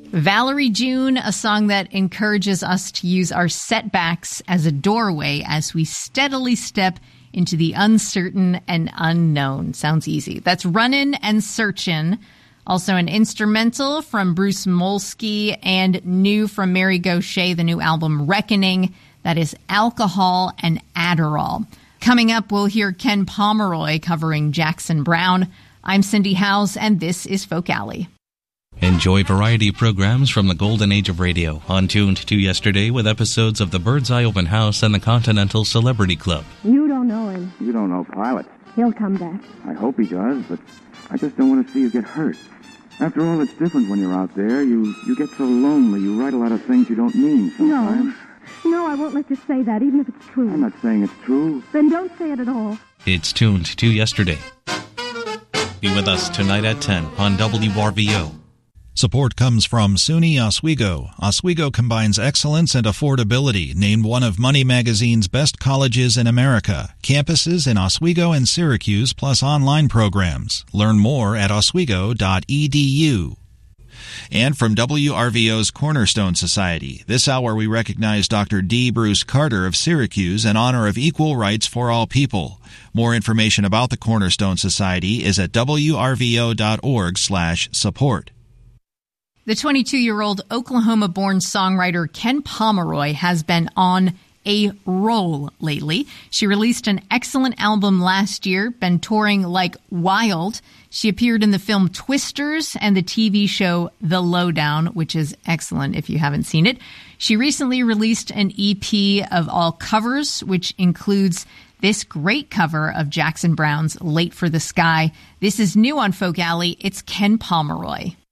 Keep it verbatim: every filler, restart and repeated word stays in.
Valerie June, a song that encourages us to use our setbacks as a doorway as we steadily step into the uncertain and unknown. Sounds easy. That's Runnin' and Searchin'. Also an instrumental from Bruce Molsky and new from Mary Gauthier, the new album Reckoning. That is Alcohol and Adderall. Coming up, we'll hear Ken Pomeroy covering Jackson Browne. I'm Cindy Howes, and this is Folk Alley. Enjoy variety programs from the golden age of radio on Tuned to Yesterday with episodes of the Bird's Eye Open House and the Continental Celebrity Club. You don't know him. You don't know Pilot. He'll come back. I hope he does, but I just don't want to see you get hurt. After all, it's different when you're out there. You you get so lonely. You write a lot of things you don't mean sometimes. No. No, I won't let you say that, even if it's true. I'm not saying it's true. Then don't say it at all. It's Tuned to Yesterday. Be with us tonight at ten on W R V O. Support comes from SUNY Oswego. Oswego combines excellence and affordability, named one of Money Magazine's best colleges in America. Campuses in Oswego and Syracuse, plus online programs. Learn more at oswego dot e d u. And from W R V O's Cornerstone Society. This hour we recognize Doctor D. Bruce Carter of Syracuse in honor of equal rights for all people. More information about the Cornerstone Society is at w r v o dot org slash support. The twenty-two-year-old Oklahoma-born songwriter Ken Pomeroy has been on a roll lately. She released an excellent album last year, been touring like wild. She appeared in the film Twisters and the T V show The Lowdown, which is excellent if you haven't seen it. She recently released an E P of all covers, which includes this great cover of Jackson Browne's Late for the Sky. This is new on Folk Alley. It's Ken Pomeroy.